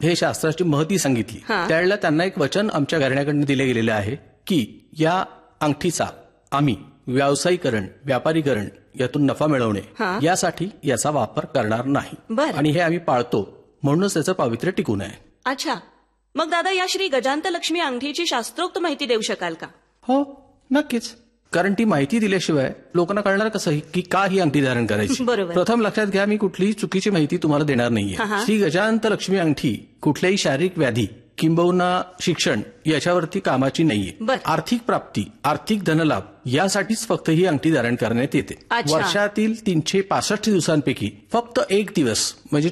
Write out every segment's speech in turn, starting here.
हे शास्त्राची महती सांगितली त्यावेळेला त्यांना एक वचन आमच्या घराण्याकडून दिले गेलेलं आहे की या अंगठीचा आम्ही व्यावसायीकरण व्यापारीकरण यातून नफा मिळवणे यासाठी याचा वापर करणार नाही आणि हे आम्ही पाळतो म्हणूनच त्याचं पावित्र्य टिकून आहे. अच्छा, मग दादा या श्री गजांत लक्ष्मी अंगठीची शास्त्रोक्त माहिती देऊ शकाल का? हो नक्कीच, कारण ती माहिती दिल्याशिवाय लोकांना कळणार कसं की का ही अंगठी धारण करायची. प्रथम लक्षात घ्या, मी कुठलीही चुकीची माहिती तुम्हाला देणार नाहीये. श्री गजांत लक्ष्मी अंगठी कुठल्याही शारीरिक व्याधी किंबहुना शिक्षण याच्यावरती कामाची नाहीये. आर्थिक प्राप्ती आर्थिक धनलाभ यासाठीच फक्त ही अंगठी धारण करण्यात येते. वर्षातील 365 दिवसांपैकी फक्त एक दिवस म्हणजे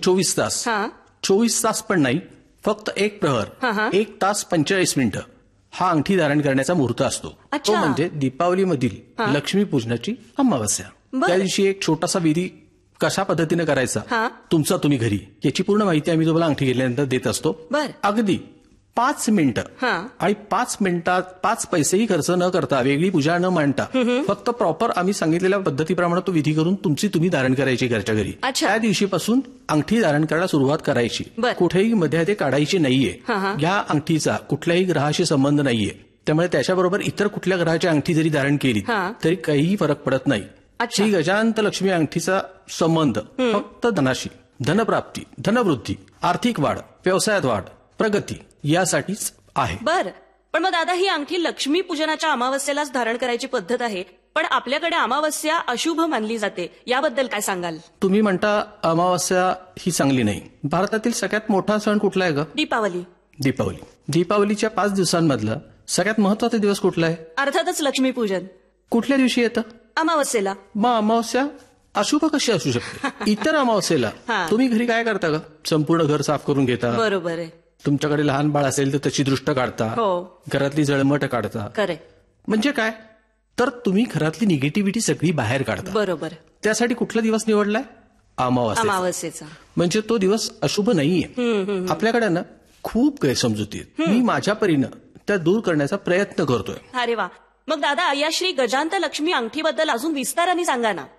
24 तास पण नाही, फक्त एक प्रहर 1 तास 45 मिनिटं हा अंगठी धारण करण्याचा मुहूर्त असतो. तो म्हणजे दीपावलीमधील लक्ष्मीपूजनाची अमावस्या. त्या दिवशी एक छोटासा विधी कशा पद्धतीने करायचा तुमचा तुम्ही घरी याची पूर्ण माहिती आम्ही तुम्हाला अंगठी घेतल्यानंतर देत असतो. अगदी 5 मिनिटं आणि 5 मिनिटात 5 पैसेही खर्च न करता वेगळी पूजा न मांडता फक्त प्रॉपर आम्ही सांगितलेल्या पद्धतीप्रमाणे तो विधी करून तुमची तुम्ही धारण करायची घरच्या घरी. त्या दिवशीपासून अंगठी धारण करायला सुरुवात करायची. कुठेही मध्ये ते काढायची नाहीये. या अंगठीचा कुठल्याही ग्रहाशी संबंध नाहीये, त्यामुळे त्याच्याबरोबर इतर कुठल्या ग्रहाची अंगठी जरी धारण केली तरी काहीही फरक पडत नाही. श्री गजांत लक्ष्मी अंगठीचा संबंध फक्त धनाशी, धनप्राप्ती, धनवृद्धी, आर्थिक वाढ, व्यवसायात वाढ, प्रगती यासाठीच आहे. बर, पण मग दादा ही अंगठी लक्ष्मी पूजनाच्या अमावस्येलाच धारण करायची पद्धत आहे, पण आपल्याकडे अमावस्या अशुभ मानली जाते, याबद्दल काय सांगाल? तुम्ही म्हणता अमावस्या ही चांगली नाही. भारतातील सगळ्यात मोठा सण कुठला आहे ग? दीपावली. दीपावलीच्या 5 दिवसांमधला सगळ्यात महत्वाचा दिवस कुठला आहे? अर्थातच लक्ष्मीपूजन. कुठल्या दिवशी येतं? अमावस्येला. मग अमावस्या अशुभ कशी असू शकते? इतर अमावस्येला तुम्ही घरी काय करता ग? संपूर्ण घर साफ करून घेता. बरोबर आहे. तुमच्याकडे लहान बाळ असेल तर त्याची दृष्ट काढता. घरातली जळमट काढता. म्हणजे काय तर तुम्ही घरातली निगेटिव्हिटी सगळी बाहेर काढता. बरोबर. त्यासाठी कुठला दिवस निवडलाय? अमावस्येचा. म्हणजे तो दिवस अशुभ नाहीये. आपल्याकडे ना खूप गैरसमजुती आहेत. मी माझ्या परीनं त्या दूर करण्याचा प्रयत्न करतोय. अरे वा. मग दादा या श्री गजांत लक्ष्मी अंगठीबद्दल अजून विस्ताराने सांगा ना.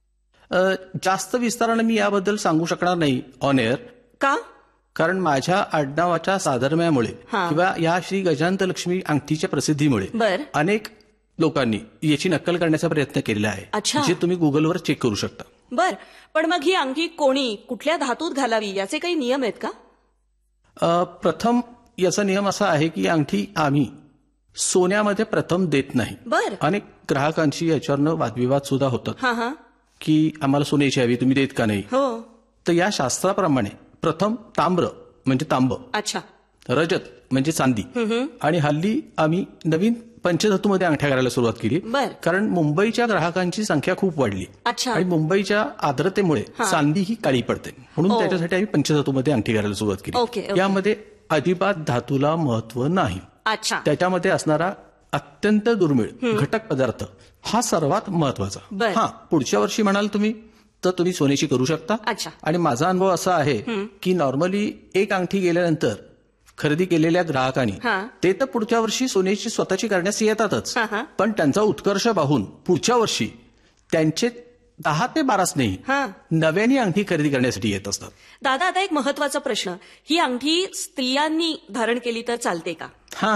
जास्त विस्ताराने मी याबद्दल सांगू शकणार नाही ऑन एअर. का? कारण माझ्या आडनावाच्या साधर्म्यामुळे किंवा या श्री गजांत लक्ष्मी अंगठीच्या प्रसिद्धीमुळे अनेक लोकांनी याची नक्कल करण्याचा प्रयत्न केलेला आहे, जे तुम्ही गुगलवर चेक करू शकता. बर, पण मग ही अंगठी कोणी कुठल्या धातूत घालावी याचे काही नियम आहेत का? प्रथम याचा नियम असा आहे की अंगठी आम्ही सोन्यामध्ये प्रथम देत नाही. अनेक ग्राहकांशी याच्यावरनं वादविवाद सुद्धा होतात की आम्हाला सोन्याची हवी, तुम्ही देत का नाही. तर या शास्त्राप्रमाणे प्रथम ताम्र म्हणजे तांब, रजत म्हणजे चांदी आणि हल्ली आम्ही नवीन पंचधातूमध्ये अंगठ्या करायला सुरुवात केली. कारण मुंबईच्या ग्राहकांची संख्या खूप वाढली आणि मुंबईच्या आर्द्रतेमुळे चांदी ही काळी पडते, म्हणून त्याच्यासाठी आम्ही पंचधातूमध्ये अंगठी करायला सुरुवात केली. यामध्ये अजिबात धातूला महत्व नाही. त्याच्यामध्ये असणारा अत्यंत दुर्मिळ घटक पदार्थ हा सर्वात महत्वाचा. पुढच्या वर्षी म्हणाल तुम्ही तर तुम्ही सोन्याची करू शकता. आणि माझा अनुभव असा आहे की नॉर्मली एक अंगठी गेल्यानंतर खरेदी केलेल्या ग्राहकांनी ते तर पुढच्या वर्षी सोन्याची स्वतःची करण्यास येतातच, पण त्यांचा उत्कर्ष पाहून पुढच्या वर्षी त्यांचे 10 ते 12 स्नेही नव्याने अंगठी खरेदी करण्यासाठी येत असतात. दादा आता एक महत्वाचा प्रश्न, ही अंगठी स्त्रियांनी धारण केली तर चालते का?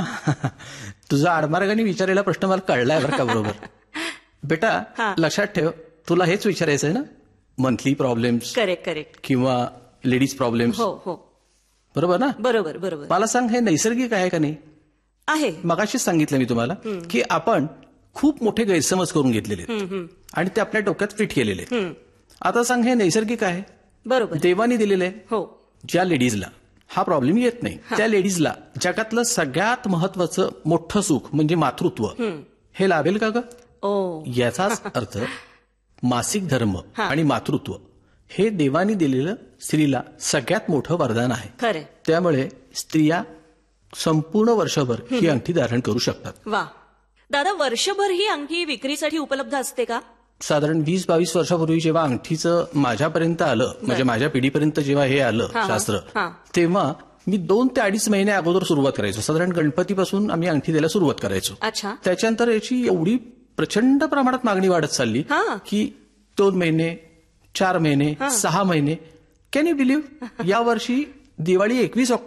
तुझा आडमार्गाने विचारलेला प्रश्न मला कळलाय बरं का. बरोबर बेटा, लक्षात ठेव, तुला हेच विचारायचं आहे ना, मंथली प्रॉब्लेम्स किंवा लेडीज प्रॉब्लेम्स. बरोबर ना? बरोबर. मला सांग, हे नैसर्गिक आहे का नाही? आहे. मगाशीच सांगितलं मी तुम्हाला की आपण खूप मोठे गैरसमज करून घेतलेले आणि ते आपल्या डोक्यात फिट केलेले. आता सांग, हे नैसर्गिक आहे? बरोबर. देवानी दिलेलं आहे. ज्या लेडीजला हा प्रॉब्लेम येत नाही त्या लेडीजला जगातलं सगळ्यात महत्वाचं मोठं सुख म्हणजे मातृत्व हे लाभेल का ग? याचाच अर्थ मासिक धर्म आणि मातृत्व हे देवानी दिलेलं स्त्रीला सगळ्यात मोठं वरदान आहे. त्यामुळे स्त्रिया संपूर्ण वर्षभर ही अंगठी धारण करू शकतात. वा दादा, वर्षभर ही अंगठी विक्रीसाठी उपलब्ध असते का? साधारण 20-22 वर्षापूर्वी जेव्हा अंगठीचं माझ्यापर्यंत आलं, म्हणजे माझ्या पिढीपर्यंत जेव्हा हे आलं शास्त्र, तेव्हा मी 2 ते 2.5 महिने अगोदर सुरुवात करायचो. साधारण गणपतीपासून आम्ही अंगठी द्यायला सुरुवात करायचो. त्याच्यानंतर याची एवढी प्रचंड प्रमाणात मागणी वाढत चालली की 2 महिने, 4 महिने, 6 महिने. कॅन यू बिलीव्ह, या वर्षी दिवाळी 21 ऑक्टोबर